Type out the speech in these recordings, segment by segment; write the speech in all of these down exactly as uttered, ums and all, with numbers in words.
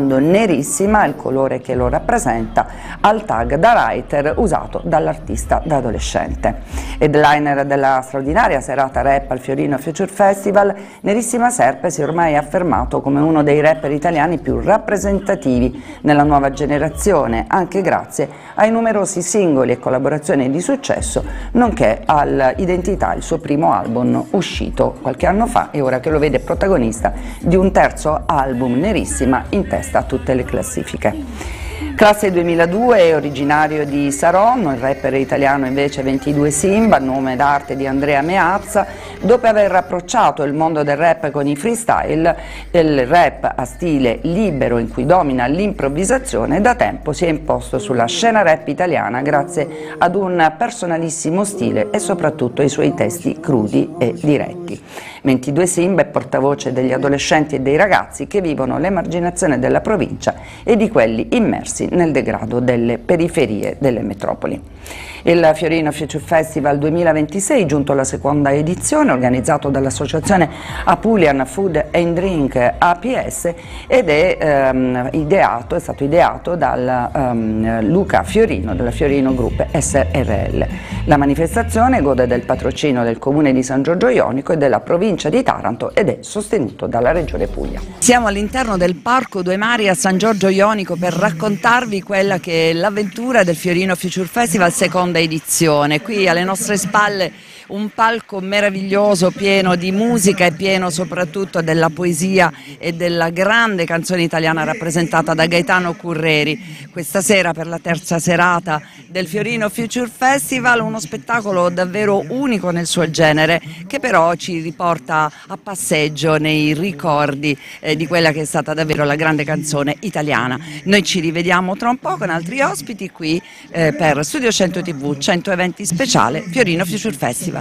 associando Nerissima, il colore che lo rappresenta, al tag da writer usato dall'artista da adolescente. Headliner della straordinaria serata rap al Fiorino Future Festival, Nerissima Serpe si è ormai affermato come uno dei rapper italiani più rappresentativi nella nuova generazione, anche grazie ai numerosi singoli e collaborazioni di successo, nonché all'Identità, il suo primo album uscito qualche anno fa e ora che lo vede protagonista di un terzo album, Nerissima, in testa a tutte le classifiche. Classe duemiladue, originario di Saronno, il rapper italiano invece ventidue Simba, nome d'arte di Andrea Meazza, dopo aver approcciato il mondo del rap con i freestyle, il rap a stile libero in cui domina l'improvvisazione, da tempo si è imposto sulla scena rap italiana grazie ad un personalissimo stile e soprattutto ai suoi testi crudi e diretti. ventidue Simba è portavoce degli adolescenti e dei ragazzi che vivono l'emarginazione della provincia e di quelli immersi nel degrado delle periferie delle metropoli. Il Fiorino Future Festival duemilaventisei, giunto alla seconda edizione, organizzato dall'associazione Apulian Food and Drink A P S ed è, ehm, ideato, è stato ideato dal ehm, Luca Fiorino della Fiorino Group S R L. La manifestazione gode del patrocinio del Comune di San Giorgio Ionico e della provincia di Taranto ed è sostenuto dalla Regione Puglia. Siamo all'interno del Parco Due Mari a San Giorgio Ionico per raccontarvi quella che è l'avventura del Fiorino Future Festival seconda edizione. Qui alle nostre spalle un palco meraviglioso pieno di musica e pieno soprattutto della poesia e della grande canzone italiana rappresentata da Gaetano Curreri. Questa sera, per la terza serata del Fiorino Future Festival, uno spettacolo davvero unico nel suo genere, che però ci riporta a passeggio nei ricordi eh, di quella che è stata davvero la grande canzone italiana. Noi ci rivediamo tra un po' con altri ospiti qui eh, per Studio cento tivù, cento eventi speciale Fiorino Future Festival.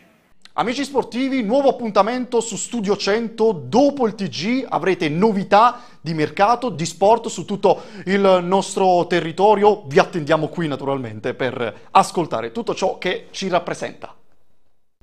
Amici sportivi, nuovo appuntamento su Studio cento. Dopo il T G avrete novità di mercato, di sport su tutto il nostro territorio. Vi attendiamo qui naturalmente per ascoltare tutto ciò che ci rappresenta.